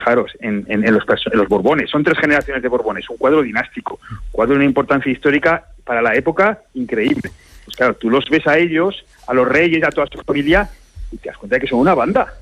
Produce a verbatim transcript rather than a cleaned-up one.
fijaros, en, en, en, los en los Borbones, son tres generaciones de Borbones, un cuadro dinástico, un cuadro de una importancia histórica para la época increíble. Pues claro, tú los ves a ellos, a los reyes, a toda su familia, y te das cuenta de que son una banda.